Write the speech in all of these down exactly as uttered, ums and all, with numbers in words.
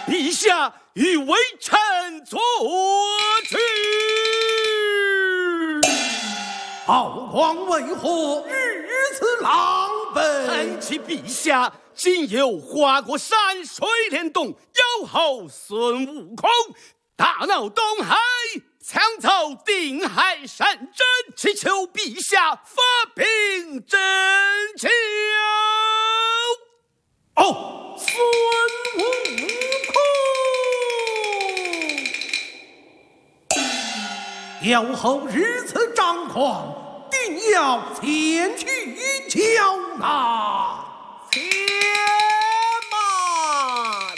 陛下欲为臣做去。 敖皇为何如此狼狈？ 臣启陛下，今有花果山水帘洞，有后孙悟空，大闹东海，抢走定海神针，祈求陛下发兵征剿。 哦，孙悟空，妖后如此张狂，定要前去剿拿。 且慢，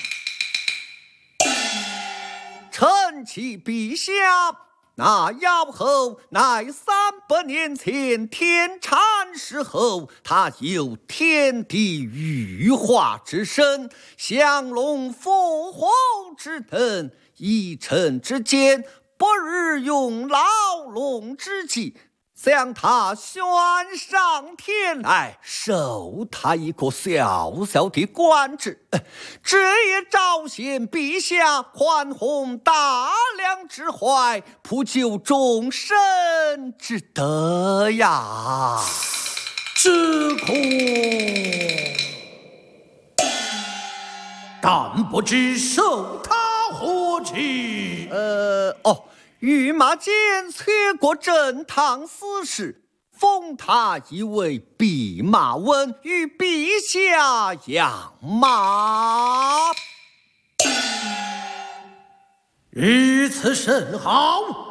臣启陛下，那妖后乃三百年前天蚕时候，她有天地羽化之身，降龙伏虎之等，一臣之间，不日用牢笼之计，将他悬上天来，授他一个小小的官职，这也彰显陛下宽宏大量之怀，普救众生之德呀！ 只可但不知授他何职？ 呃，哦。御马监催过正堂司事，封他一为弼马温，与陛下养马。 如此甚好。